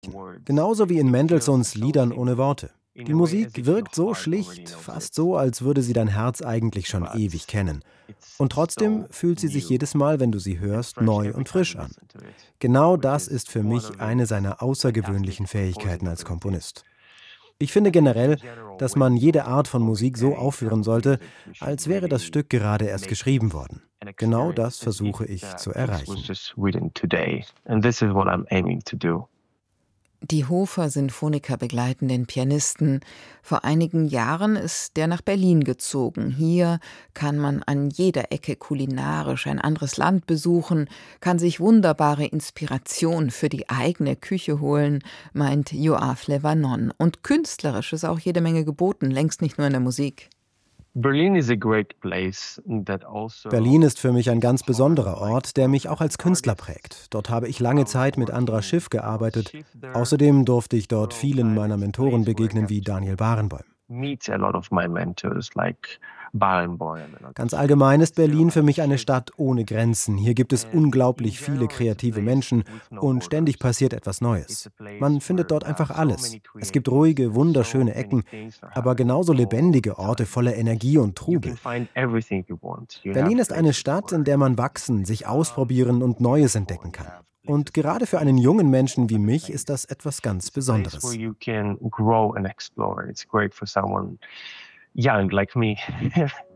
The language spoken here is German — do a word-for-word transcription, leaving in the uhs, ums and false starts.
Genauso wie in Mendelssohns Liedern ohne Worte. Die Musik wirkt so schlicht, fast so, als würde sie dein Herz eigentlich schon ewig kennen. Und trotzdem fühlt sie sich jedes Mal, wenn du sie hörst, neu und frisch an. Genau das ist für mich eine seiner außergewöhnlichen Fähigkeiten als Komponist. Ich finde generell, dass man jede Art von Musik so aufführen sollte, als wäre das Stück gerade erst geschrieben worden. Genau das versuche ich zu erreichen. Die Hofer-Sinfoniker begleiten den Pianisten. Vor einigen Jahren ist der nach Berlin gezogen. Hier kann man an jeder Ecke kulinarisch ein anderes Land besuchen, kann sich wunderbare Inspiration für die eigene Küche holen, meint Yoav Levanon. Und künstlerisch ist auch jede Menge geboten, längst nicht nur in der Musik. Berlin ist für mich ein ganz besonderer Ort, der mich auch als Künstler prägt. Dort habe ich lange Zeit mit Andras Schiff gearbeitet. Außerdem durfte ich dort vielen meiner Mentoren begegnen, wie Daniel Barenboim. Ganz allgemein ist Berlin für mich eine Stadt ohne Grenzen. Hier gibt es unglaublich viele kreative Menschen und ständig passiert etwas Neues. Man findet dort einfach alles. Es gibt ruhige, wunderschöne Ecken, aber genauso lebendige Orte voller Energie und Trubel. Berlin ist eine Stadt, in der man wachsen, sich ausprobieren und Neues entdecken kann. Und gerade für einen jungen Menschen wie mich ist das etwas ganz Besonderes. Young like me.